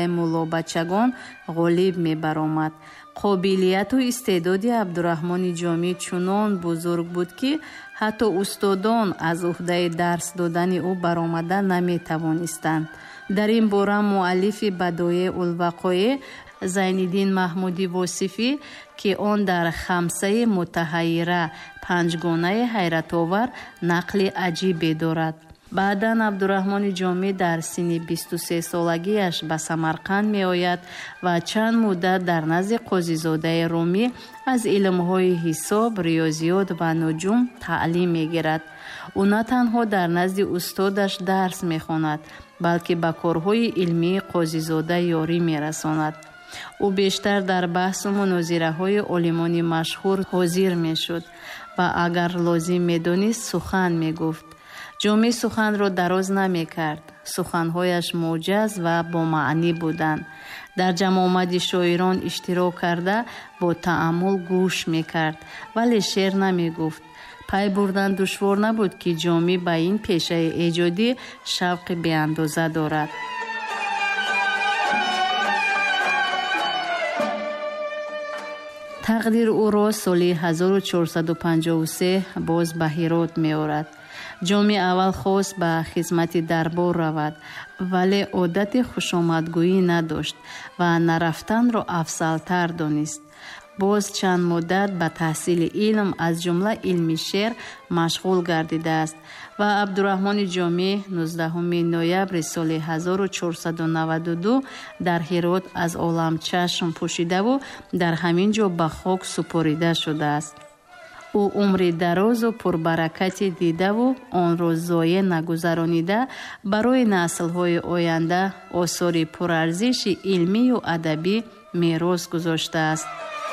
ҷамъияи муллобачагон ғолиб мебаромад. қобилияту истеъдоди Абдурахмони Ҷомӣ чунон бузург буд ки ҳатто устодон аз уҳдаи дарс додани ӯ баромада наметавонистанд. дар ин бора муаллифи Бадоеъулвақоеъ Зайниддин Маҳмуди Восифӣ ки он дар Хамсаи Мутаҳайира панҷгонаи ҳайратовар нақли аҷибе дорад. баъдан Абдурахмони Ҷомӣ дар синни 23 солагиаш ба Самарқанд меояд ва чанд муддат дар назди Қозизодаи Румӣ аз илмҳои ҳисоб, риёзиёт ва нуҷум таълим мегирад. ӯ на танҳо дар назди устодаш дарс мехонад, балки ба корҳои илмии Қозизода ёрӣ мерасонад. ӯ бештар дар баҳсу мунозираҳои олимони машҳур ҳозир мешуд ва агар лозим медонист сухан мегуфт. ҷомӣ суханро дароз намекард. суханҳояш муҷаз ва бомаънӣ буданд. дар ҷамъомади шоирон иштирок карда бо таъаммул гӯш мекард, вале шеър намегуфт. пай бурдан душвор набуд ки ҷомӣ ба ин пешаи эҷодӣ шавқи беандоза дорад. тақдир ӯро соли 1453 боз ба Ҳирот меорад. ҷомӣ аввал хост ба хизмати дарбор равад, вале одати хушомадгӯӣ надошт ва нарафтанро афзалтар донист. боз чанд муддат ба таҳсили илм аз ҷумла илми шеър машғул гардидааст ва Абдурахмони Ҷомӣ 19 ноябри соли 1492 дар Ҳирот аз олам чашм пӯшидаву дар ҳамин ҷо ба хок супорида шудааст. ӯ умри дарозу пурбаракате дидаву онро зоя нагузаронида барои наслҳои оянда осори пурарзиши илмию адабӣ мерос гузоштааст.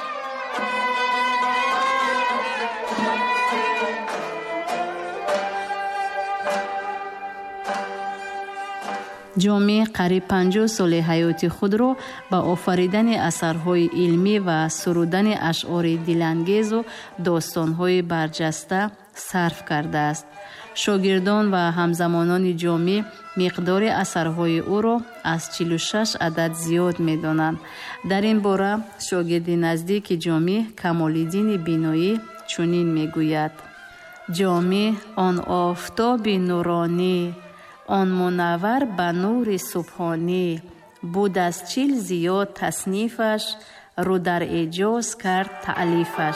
ҷомӣ қариб 50 соли ҳаёти худро ба офаридани асарҳои илмӣ ва сурудани ашъори дилангезу достонҳои барҷаста сарф кардааст. шогирдон ва ҳамзамонони ҷомӣ миқдори асарҳои ӯро аз 46 адад зиёд медонанд. дар ин бора шогирди наздики ҷомӣ Камолиддини Биноӣ чунин мегӯяд: ҷомӣ он офтоби нуронӣ, он мунаввар ба нури субҳонӣ, буд аз чил зиёд таснифаш, рӯ дар эҷоз кард таълифаш.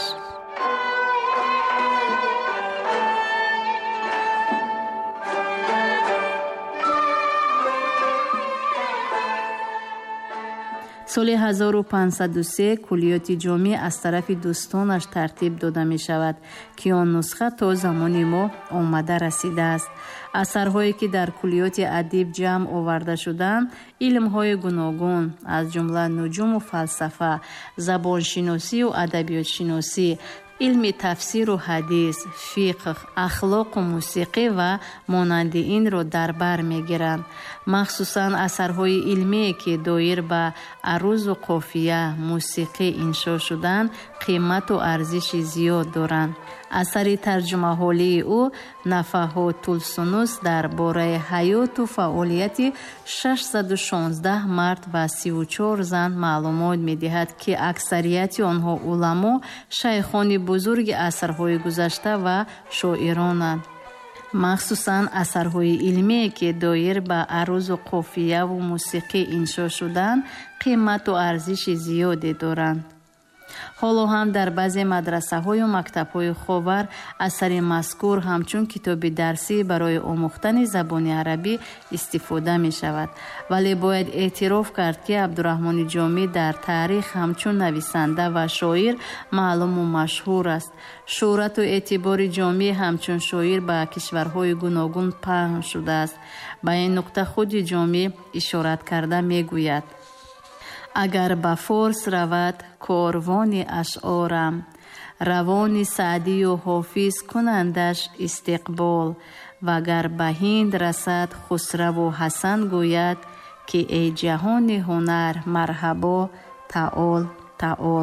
соли 1503 куллиёти ҷомӣ аз тарафи дӯстонаш тартиб дода мешавад ки он нусха то замони мо омада расидааст. асарҳое ки дар куллиёти адиб ҷамъ оварда шудаанд илмҳои гуногун аз ҷумла нуҷуму фалсафа, забоншиносию адабиётшиносӣ, илми тафсиру ҳадис, фиқх, ахлоқу мусиқӣ ва монанди инро дар бар мегиранд. махсусан асарҳои илмие ки доир ба арузу қофия, мусиқӣ иншо шуданд, қимату арзиши зиёд доранд. асари тарҷумаҳолии ӯ Нафаҳотулсунус дар бораи ҳаёту фаъолияти 616 мард ва 34 зан маълумот медиҳад ки аксарияти онҳо уламо, шайхони бузурги асрҳои гузашта ва шоиронанд. махсусан асарҳои илмие ки доир ба арузу қофияву мусиқӣ иншо шуданд, қимату арзиши зиёде доранд. ҳоло ҳам дар баъзе мадрасаҳою мактабҳои Ховар асари мазкур ҳамчун китоби дарсӣ барои омӯхтани забони арабӣ истифода мешавад. вале бояд эътироф кард ки Абдурахмони Ҷомӣ дар таърих ҳамчун нависанда ва шоир маълуму машҳур аст. шӯҳрату эътибори Ҷомӣ ҳамчун шоир ба кишварҳои гуногун паҳн шудааст. ба ин нуқта худи Ҷомӣ ишорат карда мегӯяд: агар ба форс равад корвони ашъорам, равони Саъдию ҳофиз кунандаш истиқбол, вагар ба Ҳинд расад Хусраву Ҳасан гӯяд ки эй ҷаҳони ҳунар марҳабо, таол таол.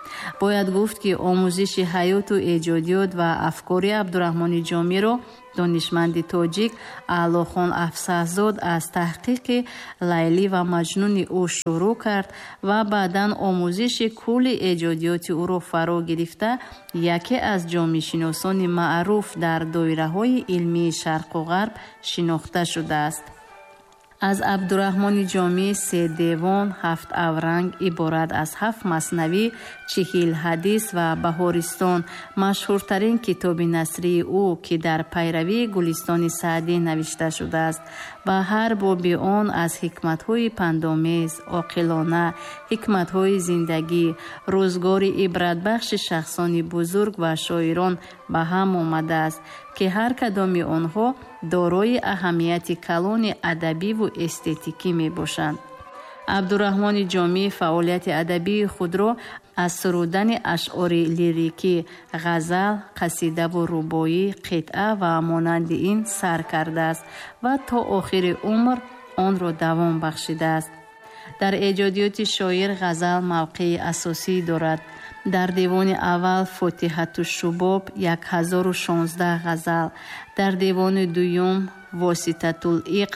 бояд гуфт ки омӯзиши ҳаёту эҷодиёт ва афкори Абдураҳмони Ҷомиро донишманди тоҷик Аълохон Афсахзод аз таҳқиқи Лайлӣ ва Маҷнуни ӯ шурӯъ кард ва баъдан омӯзиши кулли эҷодиёти ӯро фаро гирифта яке аз ҷомеъшиносони маъруф дар доираҳои илмии Шарқу Ғарб шинохта шудааст. аз Абдураҳмони Ҷомӣ 3 девон, 7 авранг иборат аз 7 маснавӣ, 40 ҳадис ва Баҳористон машҳуртарин китоби насрии ӯ ки дар пайравии Гулистони Саъдӣ навишта шудааст. ба ҳар боби он аз ҳикматҳои пандомез, оқилона, ҳикматҳои зиндагӣ, рӯзгори ибратбахши шахсони бузург ва шоирон ба ҳам омадааст ки ҳар кадоми онҳо дорои аҳамияти калони адабиву эстетикӣ мебошанд. Абдураҳмони Ҷомӣ фаъолияти адабии худро аз сурудани ашъори лирикӣ, ғазал, қасидаву рубоӣ, қитъа ва монанди ин сар кардааст ва то охири умр онро давом бахшидааст. дар эҷодиёти шоир ғазал мавқеи асосӣ дорад. дар девони аввал Фотиҳатушубоб 1016 ғазал, дар девони дуюм Воситатулиқд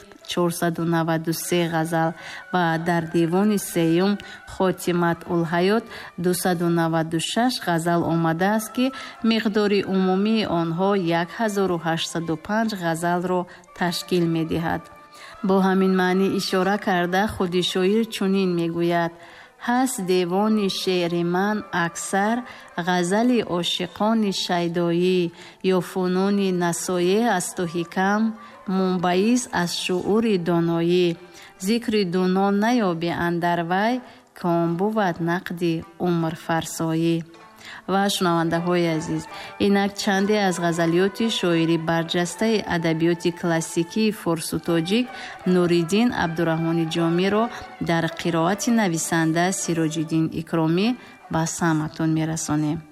493 ғазал ва дар девони сеюм Хотиматулҳаёт 296 ғазал омадааст ки миқдори умумии онҳо 1805 ғазалро ташкил медиҳад. бо ҳамин маънӣ ишора карда худи шоир чунин мегӯяд: ҳаст девони шеъри ман аксар ғазали ошиқони шайдоӣ, ё фунуни насоеъ асту ҳикам, мунбаис аз шуъури доноӣ. зикри дунон наёбӣ андар вай, ки он бувад нақди умрфарсоӣ. ва шунавандаҳои азиз, инак чанде аз ғазалиёти шоири барҷастаи адабиёти классикии форсу тоҷик Нуриддин Абдураҳмони Ҷомиро дар қироати нависанда Сироҷиддин Икромӣ ба самъатон мерасонем.